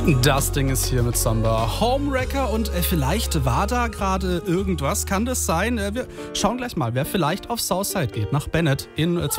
Das Ding ist hier mit Samba. Homewrecker und vielleicht war da gerade irgendwas. Kann das sein? Wir schauen gleich mal, wer vielleicht auf Southside geht. Nach Bennett in